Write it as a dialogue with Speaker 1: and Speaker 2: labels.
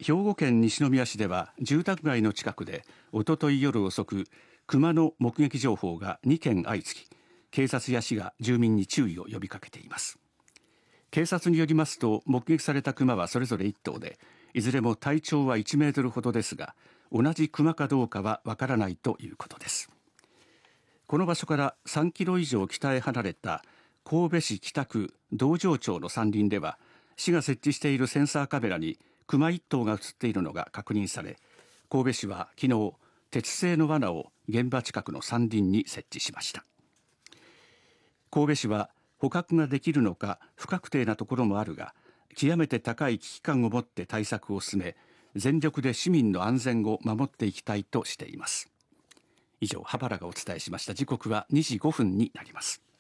Speaker 1: 兵庫県西宮市では住宅街の近くでおととい夜遅く熊の目撃情報が2件相次ぎ、警察や市が住民に注意を呼びかけています。警察によりますと、目撃された熊はそれぞれ1頭で、いずれも体長は1メートルほどですが、同じ熊かどうかはわからないということです。この場所から3キロ以上北へ離れた神戸市北区道場町の山林では、市が設置しているセンサーカメラに熊1頭が映っているのが確認され、神戸市は昨日、鉄製の罠を現場近くの山林に設置しました。神戸市は捕獲ができるのか不確定なところもあるが、極めて高い危機感を持って対策を進め、全力で市民の安全を守っていきたいとしています。以上、羽原がお伝えしました。時刻は2時5分になります。